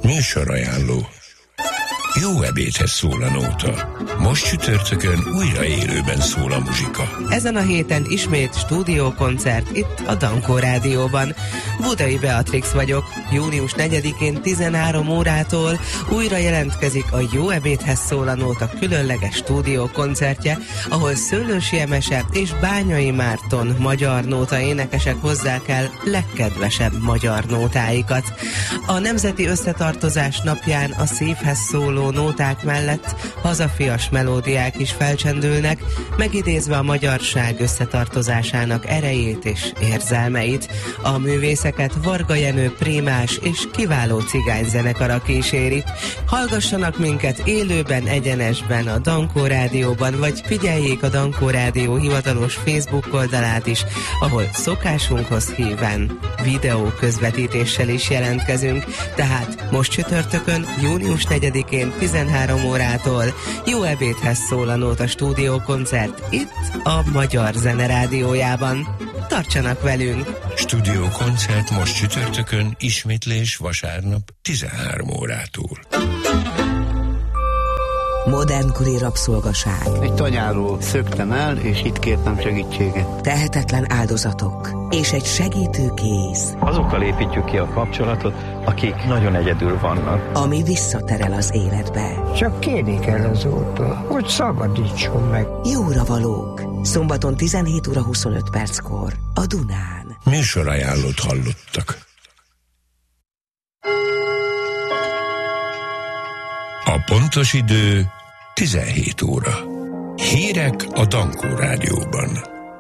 Műsorajánló. Jó ebédhez szól a nóta. Most csütörtökön újra élőben szól a muzsika. Ezen a héten ismét stúdiókoncert itt a Dankó Rádióban. Budai Beatrix vagyok. Június 4-én 13 órától újra jelentkezik a Jó ebédhez szól a nóta különleges stúdiókoncertje, ahol Szőlősi Emese és Bányai Márton magyar nóta énekesek hozzák el legkedvesebb magyar nótáikat. A Nemzeti Összetartozás napján a szívhez szóló nóták mellett hazafias melódiák is felcsendülnek, megidézve a magyarság összetartozásának erejét és érzelmeit. A művészeket Varga Jenő prémás és kiváló cigányzenekara kíséri. Hallgassanak minket élőben, egyenesben a Dankó Rádióban, vagy figyeljék a Dankó Rádió hivatalos Facebook oldalát is, ahol szokásunkhoz híven videó közvetítéssel is jelentkezünk. Tehát most csütörtökön, június 4-én 13 órától Jó ebédhez szól a nóta stúdiókoncert itt a Magyar Zene Rádiójában. Tartsanak velünk! Stúdiókoncert most csütörtökön, ismétlés vasárnap 13 órától. Modernkori rabszolgaság. Egy tanyáról szöktem el, és itt kértem segítséget. Tehetetlen áldozatok és egy segítő kéz. Azokkal építjük ki a kapcsolatot, akik nagyon egyedül vannak. Ami visszaterel az életbe. Csak kérni kell az Úrtól, hogy szabadítson meg. Jóra valók. Szombaton 17 óra 25 perckor a Dunán. Műsorajánlót hallottak. A pontos idő 17 óra. Hírek a Dankó Rádióban.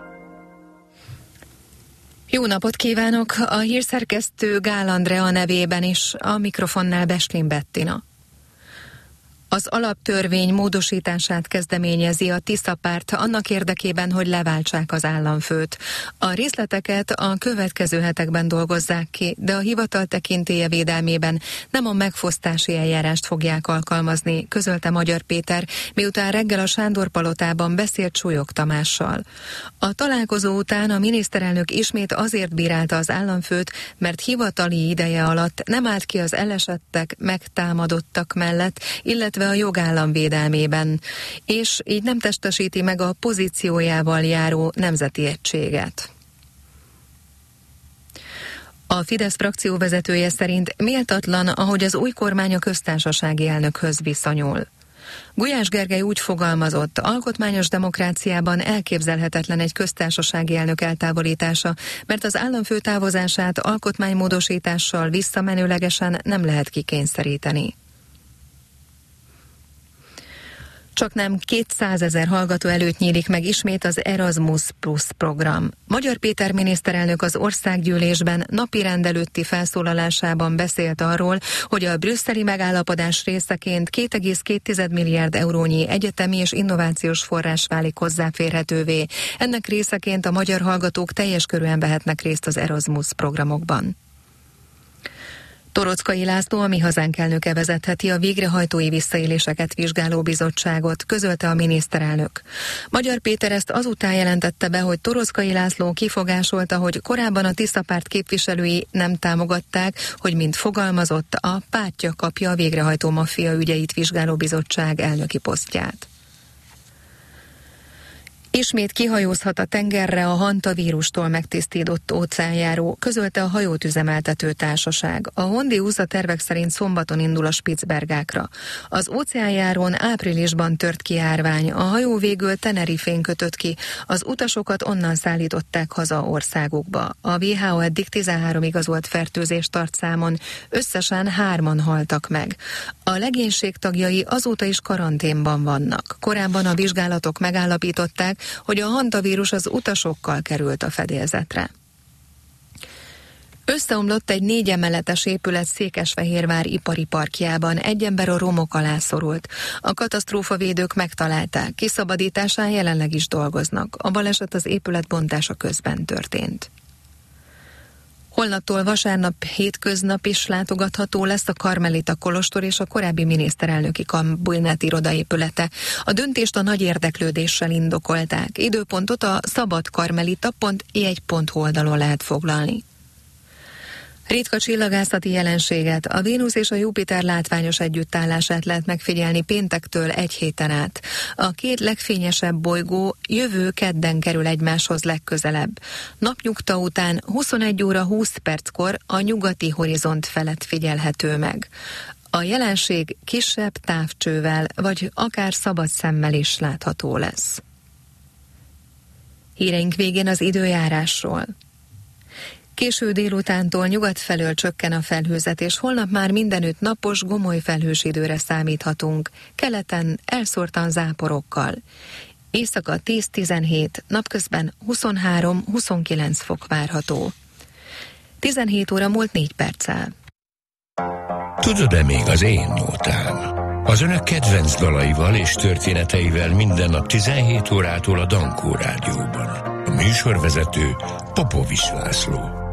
Jó napot kívánok! A hírszerkesztő Gál Andrea nevében is, a mikrofonnál Beslin Bettina. Az alaptörvény módosítását kezdeményezi a Tisza párt annak érdekében, hogy leváltsák az államfőt. A részleteket a következő hetekben dolgozzák ki, de a hivatal tekintélye védelmében nem a megfosztási eljárást fogják alkalmazni, közölte Magyar Péter, miután reggel a Sándor-palotában beszélt Súlyog Tamással. A találkozó után a miniszterelnök ismét azért bírálta az államfőt, mert hivatali ideje alatt nem állt ki az elesettek, megtámadottak mellett, illetve a jogállam védelmében, és így nem testesíti meg a pozíciójával járó nemzeti egységet. A Fidesz frakcióvezetője szerint méltatlan, ahogy az új kormány a köztársasági elnökhöz viszonyul. Gulyás Gergely úgy fogalmazott, alkotmányos demokráciában elképzelhetetlen egy köztársasági elnök eltávolítása, mert az államfő távozását alkotmánymódosítással visszamenőlegesen nem lehet kikényszeríteni. Csaknem 200 000 hallgató előtt nyílik meg ismét az Erasmus Plus program. Magyar Péter miniszterelnök az országgyűlésben napirend előtti felszólalásában beszélt arról, hogy a brüsszeli megállapodás részeként 2,2 milliárd eurónyi egyetemi és innovációs forrás válik hozzáférhetővé. Ennek részeként a magyar hallgatók teljes körűen vehetnek részt az Erasmus programokban. Toroczkai László, a Mi Hazánk elnöke vezetheti a végrehajtói visszaéléseket vizsgáló bizottságot, közölte a miniszterelnök. Magyar Péter ezt azután jelentette be, hogy Toroczkai László kifogásolta, hogy korábban a Tisza párt képviselői nem támogatták, hogy mint fogalmazott, a pártja kapja a végrehajtó maffia ügyeit vizsgáló bizottság elnöki posztját. Ismét kihajózhat a tengerre a hantavírustól megtisztított óceánjáró, közölte a hajót üzemeltető társaság. A Hondius a tervek szerint szombaton indul a Spitzbergákra. Az óceánjárón áprilisban tört ki járvány, a hajó végül Tenerifén kötött ki, az utasokat onnan szállították haza országukba. A WHO eddig 13 igazolt fertőzést tart számon, összesen 3-an haltak meg. A legénység tagjai azóta is karanténban vannak. Korábban a vizsgálatok megállapították, hogy a hantavírus az utasokkal került a fedélzetre. Összeomlott egy 4 emeletes épület Székesfehérvár ipari parkjában, egy ember a romok alá szorult. A katasztrófavédők megtalálták, kiszabadításán jelenleg is dolgoznak. A baleset az épület bontása közben történt. Holnaptól vasárnap hétköznap is látogatható lesz a Karmelita kolostor és a korábbi miniszterelnöki kabinet irodaépülete. A döntést a nagy érdeklődéssel indokolták. Időpontot a szabadkarmelita.e1.hu oldalon lehet foglalni. Ritka csillagászati jelenséget, a Vénusz és a Jupiter látványos együttállását lehet megfigyelni péntektől egy héten át. A két legfényesebb bolygó jövő kedden kerül egymáshoz legközelebb. Napnyugta után 21 óra 20 perckor a nyugati horizont felett figyelhető meg. A jelenség kisebb távcsővel, vagy akár szabad szemmel is látható lesz. Híreink végén az időjárásról. Késő délutántól nyugat felől csökken a felhőzet, és holnap már mindenütt napos, gomoly felhős időre számíthatunk, keleten elszórtan záporokkal. Éjszaka 10-17, napközben 23-29 fok várható. 17 óra múlt 4 perccel. Tudod-e még az én nótám? Az önök kedvenc dalaival és történeteivel minden nap 17 órától a Dankó Rádióban. A műsorvezető Popovics László.